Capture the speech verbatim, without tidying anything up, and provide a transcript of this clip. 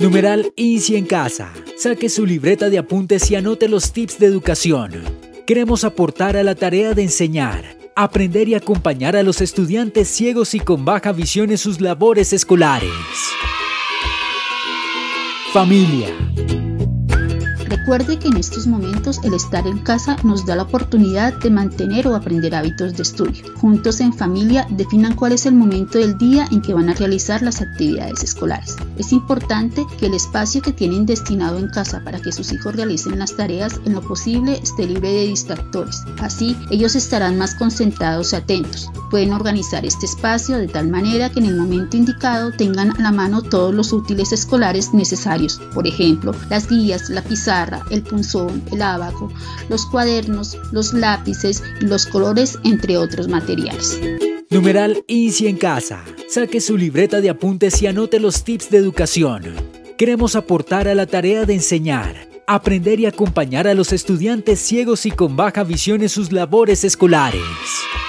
Numeral Inicie en casa. Saque su libreta de apuntes y anote los tips de educación. Queremos aportar a la tarea de enseñar, aprender y acompañar a los estudiantes ciegos y con baja visión en sus labores escolares. Familia. Recuerde que en estos momentos el estar en casa nos da la oportunidad de mantener o aprender hábitos de estudio. Juntos en familia definan cuál es el momento del día en que van a realizar las actividades escolares. Es importante que el espacio que tienen destinado en casa para que sus hijos realicen las tareas en lo posible esté libre de distractores. Así, ellos estarán más concentrados y atentos. Pueden organizar este espacio de tal manera que en el momento indicado tengan a la mano todos los útiles escolares necesarios. Por ejemplo, las guías, la pizarra, el punzón, el ábaco, los cuadernos, los lápices y los colores, entre otros materiales. Numeral Inicie en casa. Saque su libreta de apuntes y anote los tips de educación. Queremos aportar a la tarea de enseñar, aprender y acompañar a los estudiantes ciegos y con baja visión en sus labores escolares.